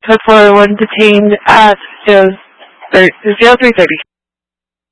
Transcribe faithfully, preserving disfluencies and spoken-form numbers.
code for one detained at zero three thirty.